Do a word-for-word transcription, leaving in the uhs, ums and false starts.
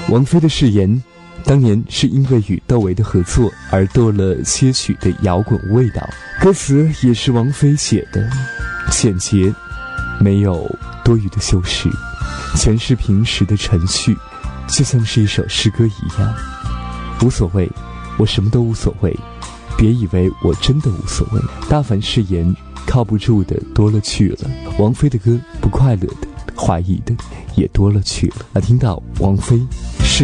王菲的誓言当年是因为与窦唯的合作而多了些许的摇滚味道，歌词也是王菲写的，简洁，没有多余的修饰，全是平时的程序，就像是一首诗歌一样。无所谓，我什么都无所谓，别以为我真的无所谓。大凡誓言靠不住的多了去了，王菲的歌不快乐的怀疑的也多了去了。那听到王菲